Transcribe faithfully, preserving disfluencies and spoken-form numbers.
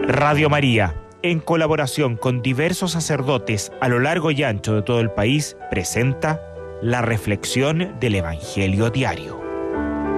Radio María, en colaboración con diversos sacerdotes a lo largo y ancho de todo el país, presenta la reflexión del Evangelio Diario.